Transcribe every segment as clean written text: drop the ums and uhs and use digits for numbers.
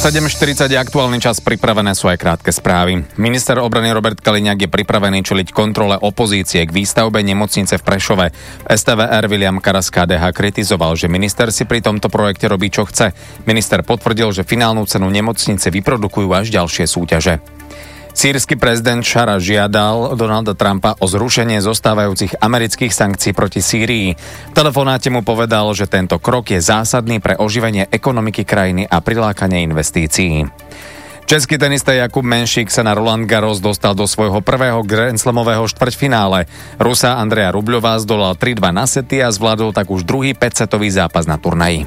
7:40 je aktuálny čas, pripravené sú aj krátke správy. Minister obrany Robert Kaliňák je pripravený čeliť kontrole opozície k výstavbe nemocnice v Prešove. V STVR William Karas KDH kritizoval, že minister si pri tomto projekte robí čo chce. Minister potvrdil, že finálnu cenu nemocnice vyprodukujú až ďalšie súťaže. Sýrsky prezident Šara žiadal Donalda Trumpa o zrušenie zostávajúcich amerických sankcií proti Sýrii. V telefonáte mu povedal, že tento krok je zásadný pre oživenie ekonomiky krajiny a prilákanie investícií. Český tenista Jakub Menšík sa na Roland Garros dostal do svojho prvého Grand Slamového štvrťfinále. Rusa Andreja Rubľová zdolal 3-2 na sety a zvládol tak už druhý 5-setový zápas na turnaji.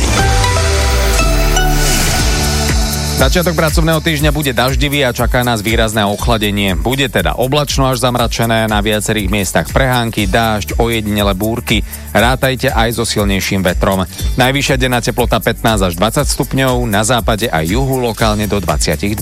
Začiatok pracovného týždňa bude daždivý a čaká nás výrazné ochladenie. Bude teda oblačno až zamračené, na viacerých miestach prehánky, dážď, ojedinele búrky. Rátajte aj so silnejším vetrom. Najvyššia denná teplota 15 až 20 stupňov, na západe a juhu lokálne do 22.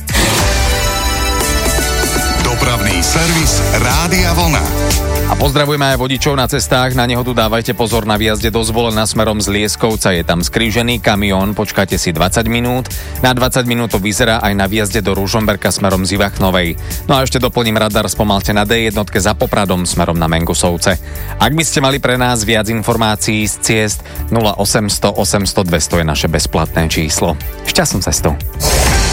Dopravný servis Rádia Vlna. A pozdravujeme aj vodičov na cestách. Na nehodu dávajte pozor na výjazde do Zvolena smerom z Lieskovca. Je tam skrížený kamión, počkajte si 20 minút. Na 20 minút to vyzerá aj na výjazde do Ružomberka smerom z Ivachnovej. No a ešte doplním radar, spomalte na D1 za Popradom smerom na Mengusovce. Ak by ste mali pre nás viac informácií z ciest, 0800 800 200 je naše bezplatné číslo. Šťastnú cestu.